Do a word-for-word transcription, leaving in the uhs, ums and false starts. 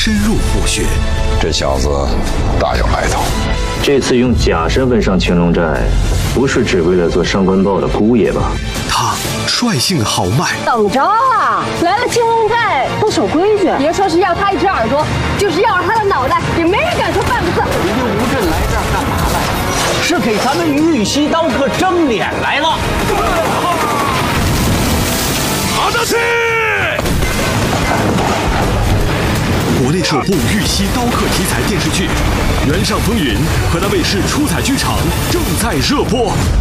深入虎穴。 这小子大有来头。 这次用假身份上青龙寨，不是只为了做上官豹的姑爷吧？ 他率性豪迈， 怎么着啊？来了青龙寨不守规矩，别说是要他一只耳朵，就是要了他的脑袋，也没人敢说半个字。 你跟吴镇来这儿干嘛来？是给咱们玉溪刀客争脸来了。 好的去！国内首部玉溪刀客题材电视剧《原上风云》，河南卫视出彩剧场正在热播。